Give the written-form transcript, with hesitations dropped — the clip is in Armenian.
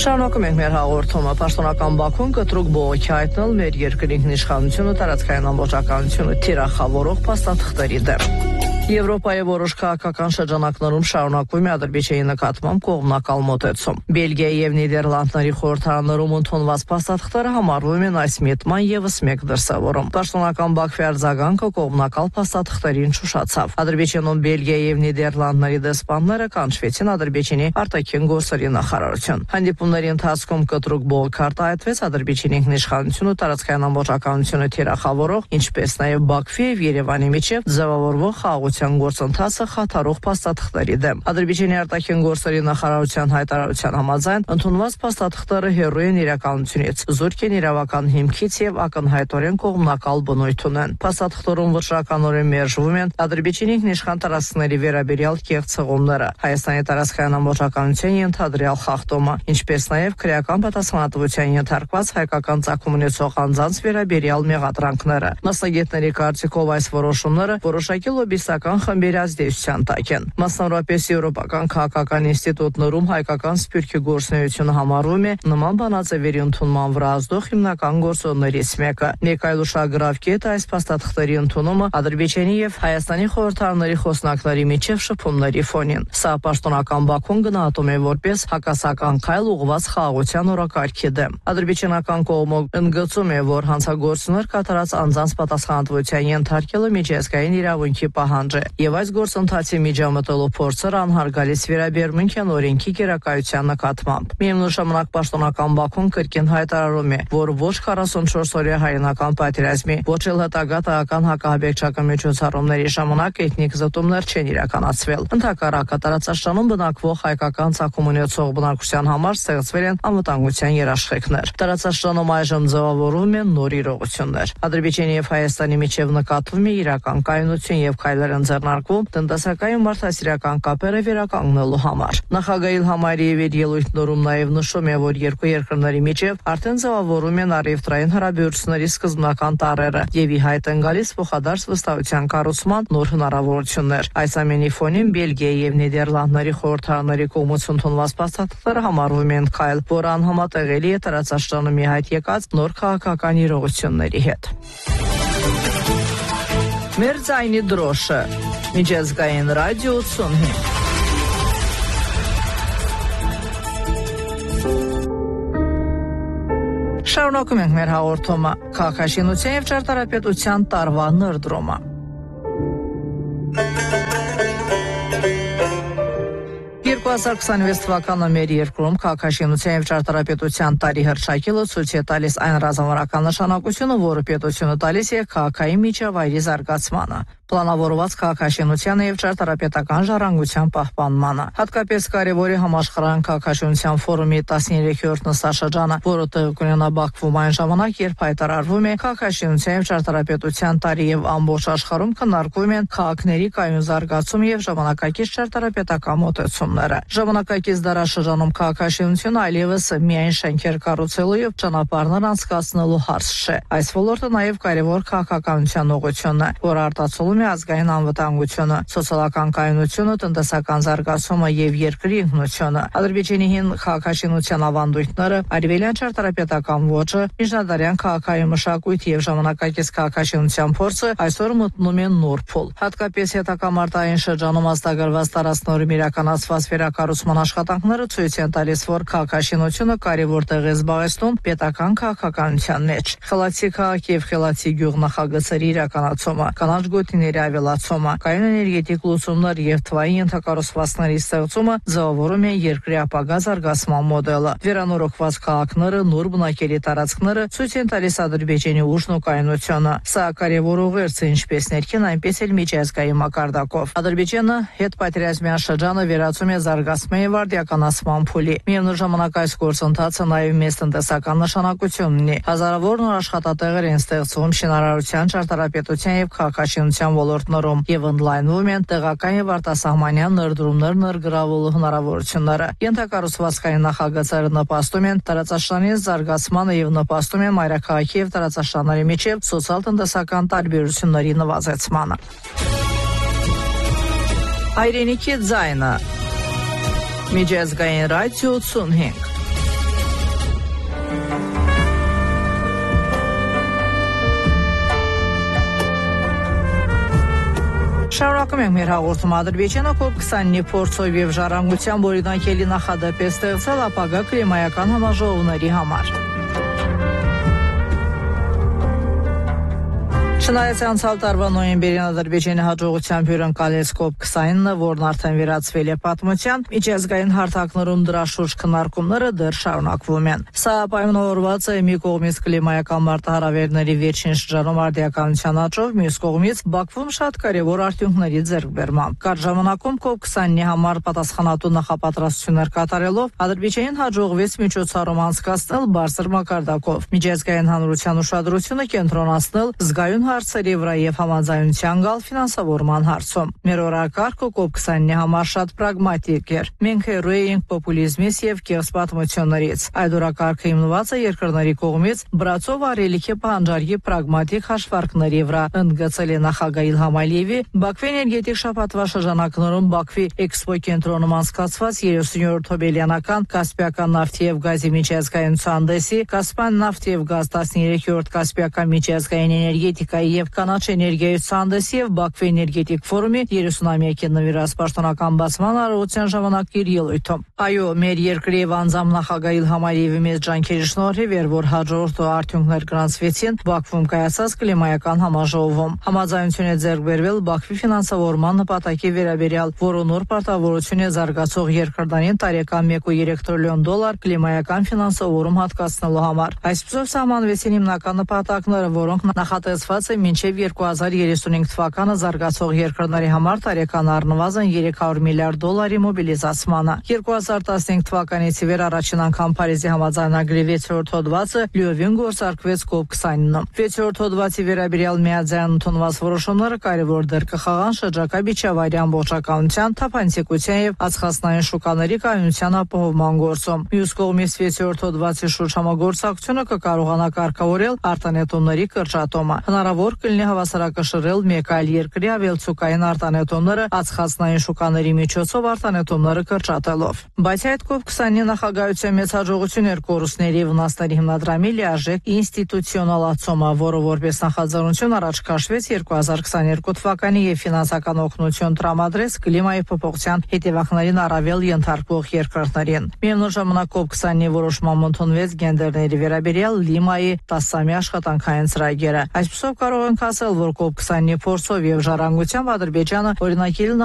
Շարունակում ենք մեր հաղորդումը։ Պաշտոնական Բաքուն կտրուկ բողոքի հայտնել մեր երկրի ինքնիշխանությունը, տարածքային ամբողջականությունը թիրախավորող փաստաթղթերի դեմ։ Եվրոպայի որոշ քաղաքական շրջանակներում շարունակվում է Ադրբեջանի նկատմամբ կողմնակալ մոտեցում։ Բելգիայի եւ Նիդերլանդների խորհրդարաններում ընդունված փաստաթղթերը համարվում են այս միտման եւս մեկ դրսևորում։ Պաշտոնական Բաքվի արձագանքը կողմնակալ փաստաթղթերին շուշացավ։ Ադրբեջանում Բելգիայի եւ Նիդերլանդների դեսպանները կանչվեցին Ադրբեջանի արտաքին գործերի նախարարություն։ Հանդիպումների ընթացքում կտրուկ բողոք արտահայտվեց Ադրբեջանի ինքնիշխանությունը, տարածքային ամբողջականությունը թիրախավորող, ինչպես նաեւ Բաքվի եւ Երևանի միջև ձևավորվող խաղաղության գործընթացը խաթարող փաստաթղթերի դեմ։ Ադրբեջանի արտաքին գործերի նախարարության հայտարարության համաձայն ընդունված փաստաթղթերը հեռու են իրականությունից, զուրկ են իրավական հիմքից եւ ակնհայտորեն կողմնակալ բնույթ ունեն։ Փաստաթղթերում վճռականորեն մերժվում են Ադրբեջանի ինքնիշխան տարածքների վերաբերյալ կեղծողումները, Հայաստանի տարածքային ամբողջականության ենթադրյալ խախտումը, ինչպես նաեւ քրեական պատասխանատվության ենթարկված հայկական ծագում ունեցող անձանց վերաբերյալ մեղադրանքները։ Մասնագետների կարծիքով այս որոշումները որոշակի լոբիստական խմբերի ազդեցության տակ են։ Մասնավորապես Եվրոպական քաղաքական ինստիտուտներում հայկական սփյուռքի գործունեությունը համարվում է նման բանաձևերի ընդունման վրա ազդող հիմնական գործոններից մեկը։ Մեկ այլ ուշագրավ կետ այս փաստաթղթերի ընդունումը Ադրբեջանի եւ Հայաստանի խորհրդարանների խոսնակների միջև շփումների ֆոնին։ Սա պաշտոնական Բաքուն գնահատում է որպես հակասական քայլ ուղղված խաղաղության օրակարգի դեմ։ Ադրբեջանական կողմը ընդգծում է, որ հանցագործություններ կատարած անձանց պատասխանատվության ենթարկելը միջազգային իրավունքի պահանջ է, եւ այս գործընթացի միջամտելու փորձերը անհարգալից վերաբերմունք են օրենքի գերակայության նկատմամբ։ Միևնույն ժամանակ պաշտոնական Բաքուն կրկին հայտարարում է, որ ոչ 44-օրյա հայրենական պատերազմի, ոչ էլ հետագա տեղական հակահաբեկչական միջոցառումների ժամանակ էթնիկ զտումներ չեն իրականացվել։ Ընդհակառակը տարածաշրջանում բնակվող հայկական ծագում ունեցող բնակչության համար ստեղծվել են անվտանգության երաշխիքներ։ Տարածաշրջանում այժմ ձևավորվում են նոր իրողություններ։ Ադրբեջանի եւ Հայաստանի միջև նկատվում է իրական կայունություն եւ քայլեր են ձեռնարկվում տնտեսական մարդասիրական կապերը վերականգնելու համար։ Նախագահ Իլհամ Ալիևի ելույթներում նաեւ նշում է, որ երկու երկրների միջև արդեն ձևավորվում են առևտրային հարաբերությունների սկզբնական տարրերը եւ ի հայտ են գալիս փոխադարձ վստահության կառուցման նոր հնարավորություններ։ Այս ամենի ֆոնին Բելգիայի եւ Նիդերլանդների խորհրդարանների կողմից ընդունված փաստաթղթերը համարվում են քայլ, որը անհամատեղելի է տարածաշրջանում ի հայտ եկած նոր քաղաքական իրողությունների հետ։ Մեր ձայնի դրոշը միջազգային ռադիո 85։ Շարունակում ենք մեր հաղորդումը։ Քաղաքաշինության եւ ճարտարապետության տարվա նրդրումը։ 2026 թվականը մեր երկրում քաղաքաշինության եւ ճարտարապետության տարի հռչակելը ցույց է տալիս այն ռազմավարական նշանակությունը, որը պետությունը տալիս է քաղաքային միջավայրի զարգացմանը, պլանավորված քաղաքաշինությանը եւ ճարտարապետական ժառանգության պահպանմանը։ Հատկապես կարևոր է համաշխարհային քաղաքաշինության ֆորումի 13-րդ նստաշրջանը, որը տեղի կունենա Բաքվում այն ժամանակ, երբ հայտարարվում է քաղաքաշինության եւ ճարտարապետության տարի եւ ամբողջ աշխարհում քննարկվում են քաղաքների կայուն զարգացում եւ ժամանակակից ճարտարապետական մոտեցումները։ Ժամանակակից դարաշրջանում քաղաքաշինությունը այլևս միայն շենքեր կառուցելու եւ ճանապարհներ անցկացնելու հարց չէ։ Այս ոլորտը նաեւ կարևոր քաղաքականության ուղղությունն է, որ արտացոլում է ազգային անվտանգությունը, սոցիալական կայունությունը, տնտեսական զարգացումը եւ երկրի ինքնությունը։ Ադրբեջանի հին քաղաքաշինության ավանդույթները, արևելյան ճարտարապետական ոճը, միջնադարյան քաղաքային մշակույթ եւ ժամանակակից քաղաքաշինության փորձը այսօր մտնում են նոր փուլ։ Հատկապես հետագամարտային շրջանում ազդագրված տարածքներում իրականացված վերակառուցման աշխատանքները ցույց են տալիս, որ քաղաքաշինությունը կարևոր տեղ է զբաղեցնում պետական քաղաքականության մեջ։ Խելացի քաղաք եւ խելացի գյուղ նախագծերի իրականացումը, կանաչ գոտիների ավելացումը, կայուն էներգետիկ լուծումներ եւ թվային ենթակառուցվածքների ստեղծումը ձևավորում են երկրի ապագա զարգացման մոդելը։ Վերանորոգված քաղաքները, նոր բնակելի տարածքները ցույց են տալիս Ադրբեջանի ուժն ու կայունությունը։ Սա կարևոր ուղերձ է ինչպես ներքին, այնպես էլ միջազգային մակարդակով։ Ադրբեջանը հետպատերազմյան շրջանը վերածում է զարգացման եւ արդիականացման փուլի։ Միևնույն ժամանակ այս գործընթացը նաեւ մեծ տնտեսական նշանակություն ունի։ Հազարավոր նոր աշխատատեղեր են ստեղծվում շինարարության, ճարտարապետության եւ քաղաքաշինության ոլորտներում եւ ընդլայնվում են տեղական եւ արտասահմանյան ներդրումներ ներգրավելու հնարավորությունները։ Ենթակառուցվածքային նախագծերը նպաստում են տարածաշրջանի զարգացմանը եւ նպաստում են մայրաքաղաքի եւ տարածաշրջանների միջև սոցիալ-տնտեսական տարբերությունների նվազեցմանը։ Հայրենիքի ձայնը Միջազգային ռադիո 85։ Շարունակում ենք մեր հաղորդումը Ադրբեջանը COP20-ի փորձով եւ ժառանգությամբ օրինակելի նախադեպ է ստեղծել ապագա կլիմայական համաժողովների համար։ Չնայած անցյալ տարվա նոյեմբերին Ադրբեջանի հաջողությամբ հյուրընկալեց COP20-ը, որն արդեն վերածվել է պատմության, միջազգային հարթակներում դրա շուրջ քննարկումները դեռ շարունակվում են։ Սա պայմանավորված է մի կողմից կլիմայական մարտահրավերների վերջին շրջանում արդիականության աճով, մյուս կողմից Բաքվում շատ կարևոր արդյունքների ձեռքբերմամբ։ Կարճ ժամանակում COP20-ի համար պատասխանատու նախապատրաստություններ կատարելով Ադրբեջանին հաջողվեց միջոցառում անցկացնել բարձր մակարդակով։ Միջազգային հանրության ուշադրությունը կենտրոնացնել զգայուն հարցերի վրա եւ համաձայնության գալ ֆինանսավորման հարցում։ Մեր օրակարգը COP20-ի համար շատ պրագմատիկ էր։ Մենք հեռու էինք պոպուլիզմից եւ կեղծ պատմություններից։ Այդ օրակարգը հիմնված է երկրների կողմից բրացով արելիքի պահանջարկի պրագմատիկ հաշվարկների վրա, ընդգծել է նախագահ Իլհամ Ալիևի Բաքվի էներգետիկ շաբաթվա շրջանակներում Բաքվի Էքսպո կենտրոնում անցկացված 37-րդ հոբելյանական Կասպիական նավթի եւ գազի միջազգային ցուցահանդեսի Կասպան նավթ եւ գազ 13-րդ Կասպիական միջազգային էներգետիկայի եւ կանաչ էներգիայի ցուցահանդեսի եւ Բաքվի էներգետիկ ֆորումի 30-ամյակի նվիրված պաշտոնական բացման արարողության ժամանակ իր ելույթում։ Այո, մեր երկրի եւ անձամբ նախագահ Իլհամ Ալիևի մեծ ջանքերի շնորհիվ էր, որ հաջորդ արդյունքներ գրանցվեցին Բաքվում կայացած կլիմայական համաժողովում։ Համաձայնություն է ձեռք բերվել Բաքվի ֆինանսավորման նպատակի վերաբերյալ, որը նոր պարտավորություն է զարգացող երկրներին տարեկան 1.3 տրիլիոն դոլար կլիմայական ֆինանսավորում հատկացնելու համար։ Այսպիսով սահմանվեցին հիմնական նպատակները, որոնք նախատեսված է մինչև 2035 թվականը զարգացող երկրների համար տարեկան առնվազն 300 միլիարդ դոլարի մոբիլիզացմանը։ 2015 թվականից ի վեր առաջին անգամ Փարիզի համաձայնագրի 6-րդ հոդվածը լիովին գործարկվեց COP20-ում։ 6-րդ հոդվածի վերաբերյալ միաձայն ընդունված որոշումները կարևոր դեր կխաղան շրջակա միջավայրի ամբողջականության, թափանցիկության եւ ածխածնային շուկաների կայունության ապահովման գործում։ Մյուս կողմից 6-րդ հոդվածի շուրջ համագործակցությունը կկարողանա կարգավորել արտանետումների կրճատումը։ Հնարավոր կլինի հավասարակշռել մեկ այլ երկրի ավելցուկային արտանետումները ածխածնային շուկաների միջոցով արտանետումները կրճատելով։ Բայց այդ COP20-ի նախագահության մեծ հաջողություն էր կորուստների վնասների հիմնադրամի լիարժեք ինստիտուցիոնալացումը, որը որպես նախաձեռնություն առաջ քաշվեց 2022 թվականի եւ ֆինանսական օգնություն տրամադրեց կլիմայի փոփոխության հետևանքներին առավել ենթարկվող երկրներին։ Միևնույն ժամանակ COP20-ի որոշմամբ ընդունվեց գենդերների վերաբերյալ Լիմայի 10-ամյա աշխատանքային ծրագիրը։ Այսպիսով կարող ենք ասել, որ COP20-ի փորձով եւ ժառանգությամբ Ադրբեջանը օրինակելի